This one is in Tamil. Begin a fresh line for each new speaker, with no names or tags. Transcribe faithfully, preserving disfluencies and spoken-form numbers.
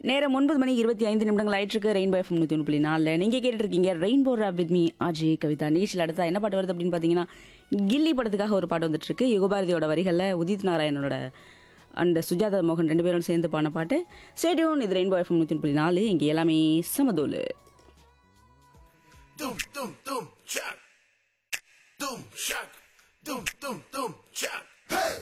நேரம் ஒன்பது மணி இருபத்தி ஐந்து நிமிடங்கள் ஆயிட்டிருக்கு. ரெயின்போ எஃப்எம் நூற்றி ஒன்று புள்ளி நாலில் நீங்கள் கேட்டுட்டு இருக்கீங்க ரெயின்போ ரேப் வித் மீ ஆஜி கவிதா. நிகழ்ச்சியில் அடுத்தா என்ன பாட்டு வருது அப்படின்னு பார்த்தீங்கன்னா, கில்லி படத்துக்காக ஒரு பாட்டு வந்துட்டு இருக்கு. யுகபாரதியோட வரிகளில் உதித் நாராயணனோட அண்ட் சுஜாதா மோகன் ரெண்டு பேரும் சேர்ந்து பாடின பாட்டு. Stay tune. இது ரெயின்போ எஃப்எம் நூற்றி ஒன்று புள்ளி நாலு. இங்கே எல்லாமே சமதோலு.